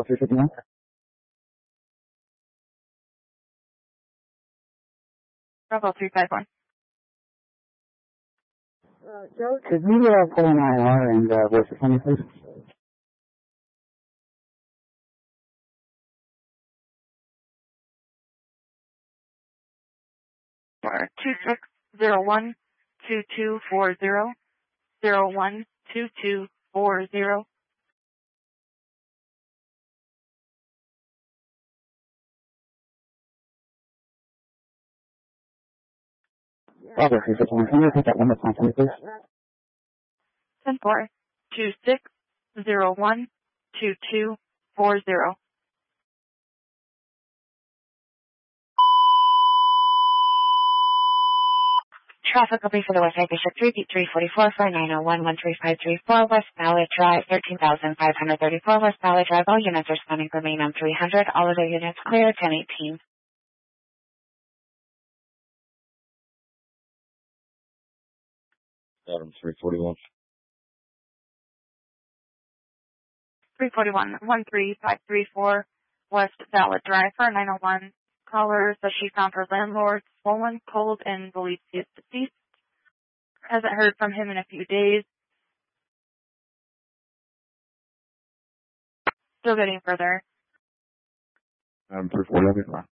Bravo 351. Bravo 351. Joe, could you pull an IR and voice it for me, please? 2601-2240, 01-2240. Bravo 351. Can you repeat that one more time for me, please? 10-4, 2601-2240. Traffic will be for the West Side Bishop 344 for 901-13534 West Valley Drive, 13,534 West Valley Drive. All units are responding remain on 300. All other units clear, 1018. Adam 341. 341-13534 West Valley Drive for 901. Caller says she found her landlord swollen, cold, and believes he is deceased. Hasn't heard from him in a few days. Still getting further. Adam 341.